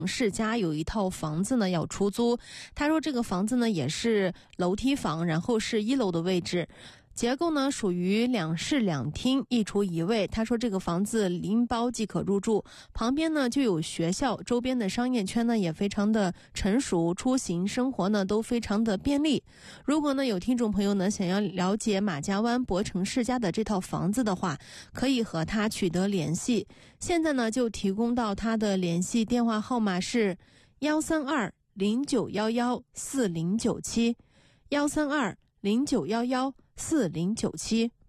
世家有一套房子呢要出租，他说这个房子呢也是楼梯房，然后是1楼的位置，结构呢属于2室2厅1厨1卫。他说这个房子拎包即可入住，旁边呢就有学校，周边的商业圈呢也非常的成熟，出行生活呢都非常的便利。如果呢有听众朋友呢想要了解马家湾博城世家的这套房子的话，可以和他取得联系。现在呢就提供到他的联系电话号码是13209114097，13209114097。